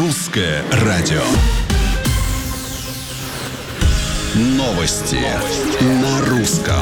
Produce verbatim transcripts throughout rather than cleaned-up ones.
Русское радио. Новости на русском.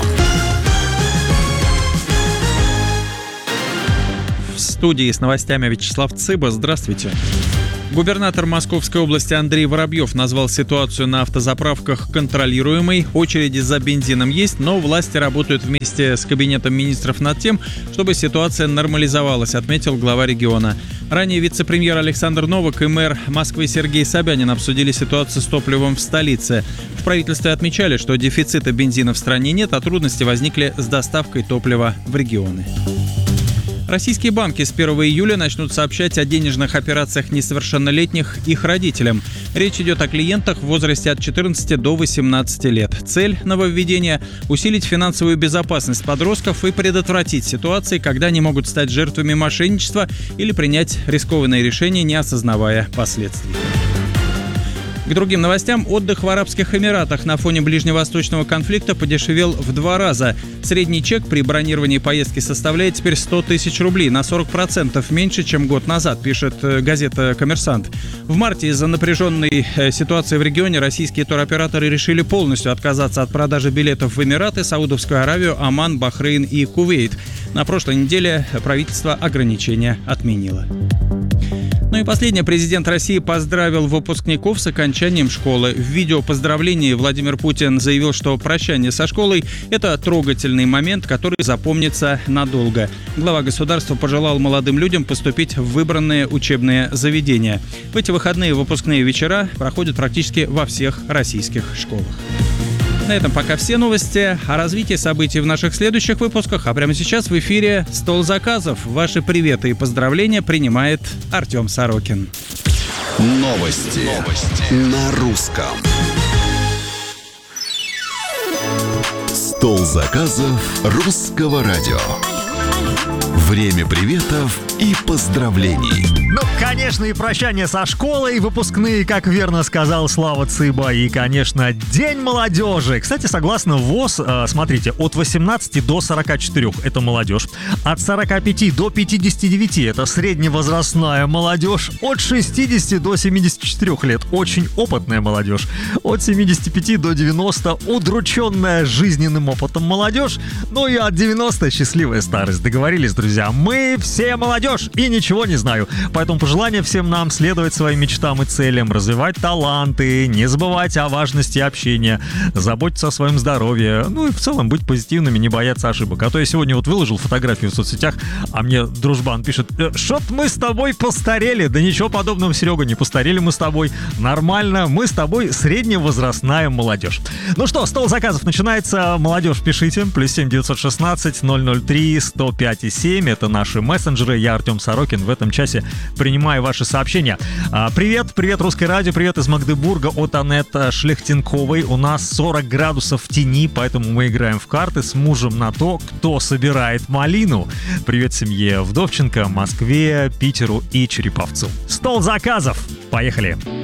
В студии с новостями Вячеслав Цыба. Здравствуйте. Губернатор Московской области Андрей Воробьев назвал ситуацию на автозаправках контролируемой. Очереди за бензином есть, но власти работают вместе с Кабинетом министров над тем, чтобы ситуация нормализовалась, отметил глава региона. Ранее вице-премьер Александр Новак и мэр Москвы Сергей Собянин обсудили ситуацию с топливом в столице. В правительстве отмечали, что дефицита бензина в стране нет, а трудности возникли с доставкой топлива в регионы. Российские банки с первого июля начнут сообщать о денежных операциях несовершеннолетних их родителям. Речь идет о клиентах в возрасте от четырнадцати до восемнадцати лет. Цель нововведения – усилить финансовую безопасность подростков и предотвратить ситуации, когда они могут стать жертвами мошенничества или принять рискованные решения, не осознавая последствий. К другим новостям. Отдых в Арабских Эмиратах на фоне ближневосточного конфликта подешевел в два раза. Средний чек при бронировании поездки составляет теперь сто тысяч рублей, на сорок процентов меньше, чем год назад, пишет газета «Коммерсант». В марте из-за напряженной ситуации в регионе российские туроператоры решили полностью отказаться от продажи билетов в Эмираты, Саудовскую Аравию, Оман, Бахрейн и Кувейт. На прошлой неделе правительство ограничения отменило. Ну и последнее. Президент России поздравил выпускников с окончанием школы. В видео поздравлений Владимир Путин заявил, что прощание со школой – это трогательный момент, который запомнится надолго. Глава государства пожелал молодым людям поступить в выбранные учебные заведения. В эти выходные выпускные вечера проходят практически во всех российских школах. На этом пока все новости. О развитии событий в наших следующих выпусках. А прямо сейчас в эфире «Стол заказов». Ваши приветы и поздравления принимает Артем Сорокин. Новости, Новости. на русском. Стол заказов русского радио. Время приветов и поздравлений. Ну, конечно, и прощание со школой, и выпускные, как верно сказал Слава Цыба, и, конечно, День молодежи. Кстати, согласно ВОЗ, э, смотрите, от восемнадцати до сорока четырёх – это молодежь, от сорока пяти до пятидесяти девяти – это средневозрастная молодежь, от шестидесяти до семидесяти четырёх лет – очень опытная молодежь, от семидесяти пяти до девяноста – удрученная жизненным опытом молодежь, ну и от девяноста – счастливая старость. Договорились, друзья? Мы все молодежь и ничего не знаю. Поэтому пожелание всем нам следовать своим мечтам и целям, развивать таланты, не забывать о важности общения, заботиться о своем здоровье, ну и в целом быть позитивными, не бояться ошибок. А то я сегодня вот выложил фотографию в соцсетях, а мне дружбан пишет: «Шот мы с тобой постарели». Да ничего подобного, Серега, не постарели мы с тобой. Нормально, мы с тобой средневозрастная молодежь. Ну что, стол заказов начинается. Молодежь, пишите. Плюс семь девятьсот шестнадцать ноль ноль три сто пять и семь. Это наши мессенджеры. Я Артем Сорокин. В этом часе принимаю ваши сообщения. А, привет, привет, Русское радио, привет из Магдебурга от Анетты Шлехтенковой. У нас сорок градусов в тени, поэтому мы играем в карты с мужем на то, кто собирает малину. Привет семье Вдовченко, Москве, Питеру и Череповцу. Стол заказов. Поехали.